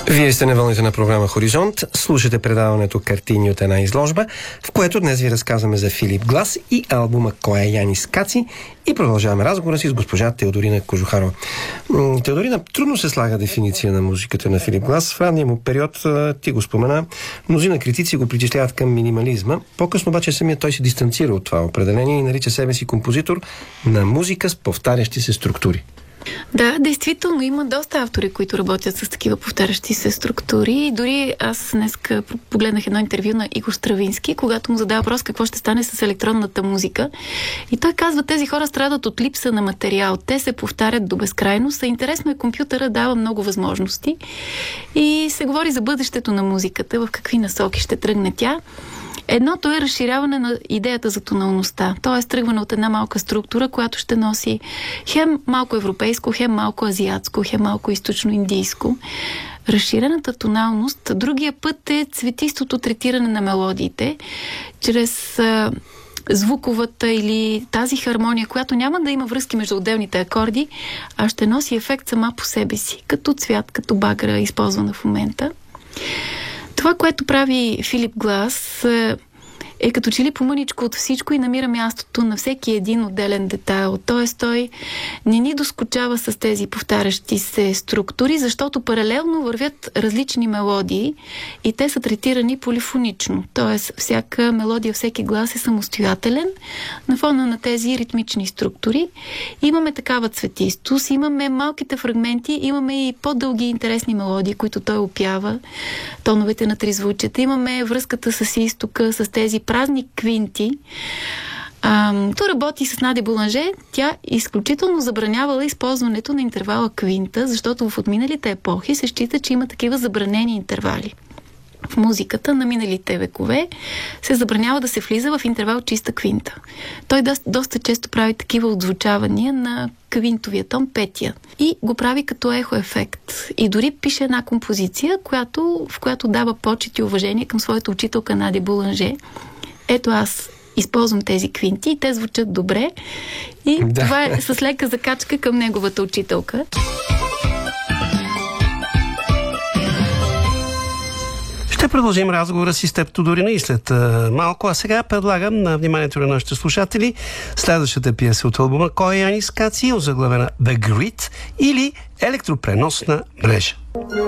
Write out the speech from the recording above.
Вие сте на вълните на програма Хоризонт, слушате предаването Картини от една изложба, в което днес ви разказваме за Филип Глас и албума Коя Янис Каци и продължаваме разговора си с госпожа Теодорина Кожухарова. Теодорина, трудно се слага дефиниция на музиката на Филип Глас. В ранния му период, ти го спомена, мнозина критици го причисляват към минимализма. По-късно обаче самият той се дистанцира от това определение и нарича себе си композитор на музика с повтарящи се структури. Да, действително има доста автори, които работят с такива повтарящи се структури. Дори аз днес погледнах едно интервю на Игор Стравински, когато му задава въпрос какво ще стане с електронната музика. И той казва, тези хора страдат от липса на материал. Те се повтарят до безкрайност, а интересно е, компютъра дава много възможности. И се говори за бъдещето на музиката, в какви насоки ще тръгне тя. Едното е разширяване на идеята за тоналността, т.е. тръгване от една малка структура, която ще носи хем малко европейско, хем малко азиатско, хем малко източно-индийско. Разширената тоналност, другия път е цветистото третиране на мелодиите, чрез звуковата или тази хармония, която няма да има връзки между отделните акорди, а ще носи ефект сама по себе си, като цвят, като багра, използвана в момента. Това, което прави Филип Глас, е като че ли помъничко от всичко и намира мястото на всеки един отделен детайл. Тоест той не ни доскучава с тези повтарящи се структури, защото паралелно вървят различни мелодии и те са третирани полифонично. Тоест всяка мелодия, всеки глас е самостоятелен на фона на тези ритмични структури. Имаме такава цветистост, имаме малките фрагменти, имаме и по-дълги интересни мелодии, които той опява, тоновете на тризвучията. Имаме връзката с изтока, с тези празни квинти. То работи с Надя Боланже. Тя изключително забранявала използването на интервала квинта, защото в отминалите епохи се счита, че има такива забранени интервали. В музиката на миналите векове се забранява да се влиза в интервал чиста квинта. Той доста често прави такива отзвучавания на квинтовия тон, петия. И го прави като ехо-ефект. И дори пише една композиция, в която дава почет и уважение към своята учителка Надя Боланже. Ето аз използвам тези квинти и те звучат добре. И това е с лека закачка към неговата учителка. Ще продължим разговора си с теб, Тодорина, и след малко. А сега предлагам на вниманието на нашите слушатели следващата пиеса от албума Коя Янис Каци, озаглавена The Grid или електропреносна мрежа.